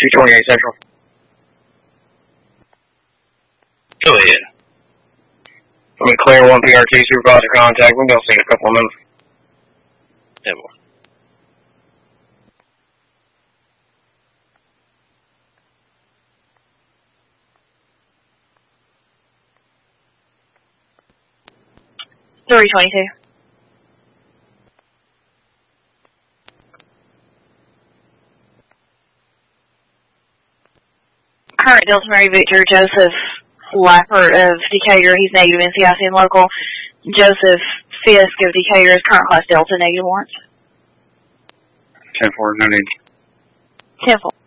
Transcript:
228 Central. Go ahead. I'm going to clear 1 PRT supervisor contact. We're going to see in a couple of minutes. Yeah, boy. $322. Current Delta Mary Victor, Joseph Lapper of Decatur, he's negative NCIC and local. Joseph Fisk of Decatur is current class Delta, negative warrants. 10-4, no need. 10-4.